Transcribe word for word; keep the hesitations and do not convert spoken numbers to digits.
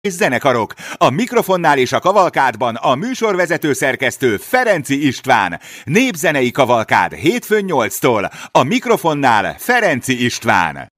és zenekarok. A mikrofonnál és a kavalkádban a műsorvezető szerkesztő Ferenczy István. Népzenei kavalkád hétfőn nyolctól. A mikrofonnál Ferenczy István.